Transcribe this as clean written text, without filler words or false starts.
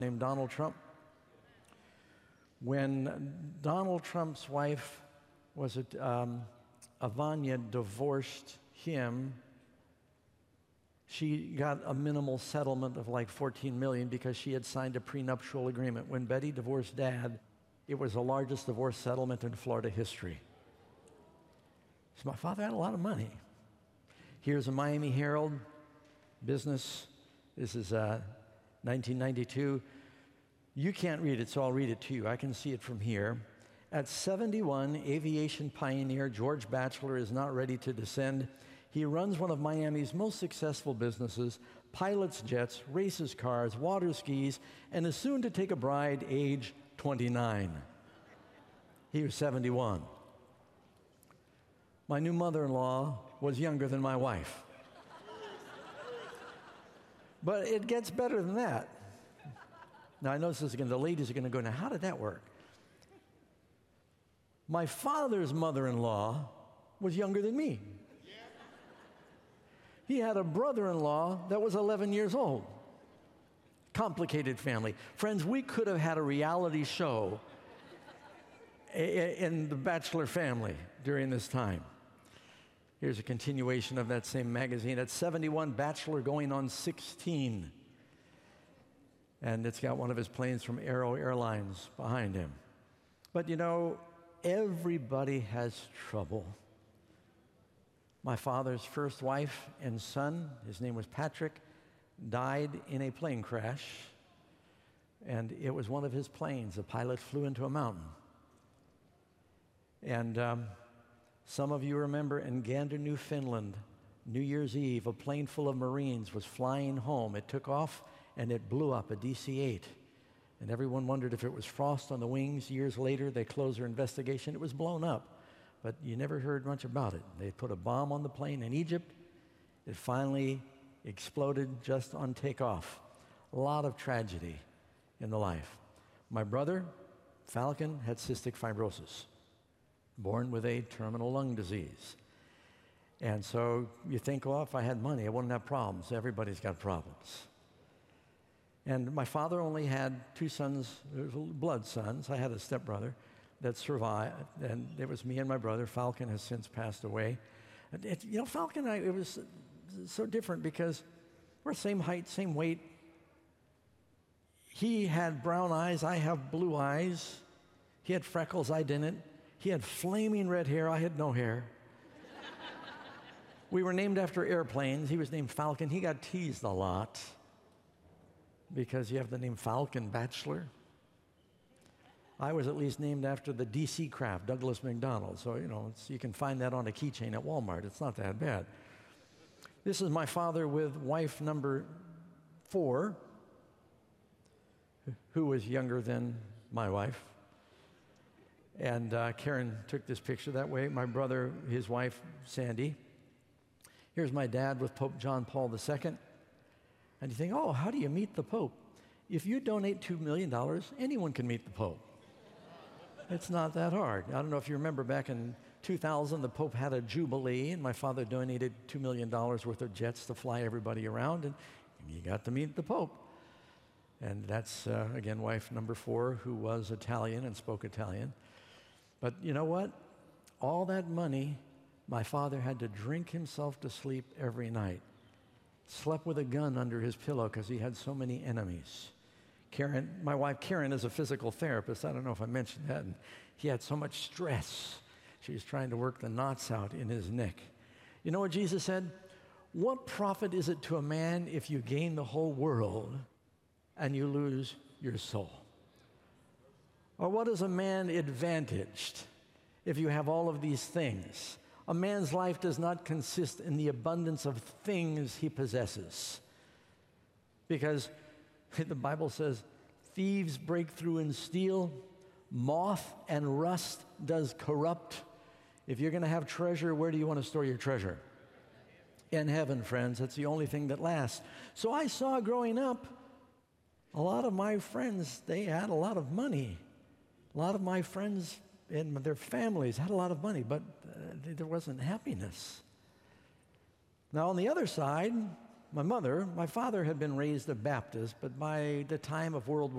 named Donald Trump. When Donald Trump's wife, Ivana, divorced him, she got a minimal settlement of like $14 million because she had signed a prenuptial agreement. When Betty divorced Dad, it was the largest divorce settlement in Florida history. So my father had a lot of money. Here's a Miami Herald business. This is 1992. You can't read it, so I'll read it to you. I can see it from here. At 71, aviation pioneer George Batchelor is not ready to descend. He runs one of Miami's most successful businesses, pilots jets, races cars, water skis, and is soon to take a bride, age 29. He was 71. My new mother-in-law was younger than my wife. But it gets better than that. Now, I know this is the ladies are going to go, now, how did that work? My father's mother-in-law was younger than me. He had a brother-in-law that was 11 years old. Complicated family. Friends, we could have had a reality show in the Batchelor family during this time. Here's a continuation of that same magazine. At 71, Batchelor going on 16. And it's got one of his planes from Aero Airlines behind him. But you know, everybody has trouble. My father's first wife and son, his name was Patrick, died in a plane crash. And it was one of his planes. The pilot flew into a mountain. And some of you remember in Gander, Newfoundland, New Year's Eve, a plane full of Marines was flying home. It took off and it blew up, a DC-8. And everyone wondered if it was frost on the wings. Years later, they closed their investigation. It was blown up. But you never heard much about it. They put a bomb on the plane in Egypt. It finally exploded just on takeoff. A lot of tragedy in the life. My brother, Falcon, had cystic fibrosis, born with a terminal lung disease. And so you think, well, if I had money, I wouldn't have problems. Everybody's got problems. And my father only had two sons, blood sons. I had a stepbrother that survived, and it was me and my brother. Falcon has since passed away. Falcon and I, it was so different because we're same height, same weight. He had brown eyes, I have blue eyes. He had freckles, I didn't. He had flaming red hair, I had no hair. We were named after airplanes. He was named Falcon. He got teased a lot because you have the name Falcon Batchelor. I was at least named after the DC craft, Douglas McDonald. So, you can find that on a keychain at Walmart. It's not that bad. This is my father with wife number 4, who was younger than my wife. And Karen took this picture that way. My brother, his wife, Sandy. Here's my dad with Pope John Paul II. And you think, oh, how do you meet the Pope? If you donate $2 million, anyone can meet the Pope. It's not that hard. I don't know if you remember back in 2000, the Pope had a jubilee, and my father donated $2 million worth of jets to fly everybody around, and you got to meet the Pope. And that's, again, wife number 4, who was Italian and spoke Italian. But you know what? All that money, my father had to drink himself to sleep every night. Slept with a gun under his pillow because he had so many enemies. Karen, my wife Karen, is a physical therapist. I don't know if I mentioned that. And he had so much stress. She was trying to work the knots out in his neck. You know what Jesus said? What profit is it to a man if you gain the whole world and you lose your soul? Or what is a man advantaged if you have all of these things? A man's life does not consist in the abundance of things he possesses. Because the Bible says, thieves break through and steal, moth and rust does corrupt. If you're going to have treasure, where do you want to store your treasure? In heaven, friends. That's the only thing that lasts. So I saw growing up, a lot of my friends, they had a lot of money. A lot of my friends and their families had a lot of money, but there wasn't happiness. Now, on the other side, my father had been raised a Baptist, but by the time of World War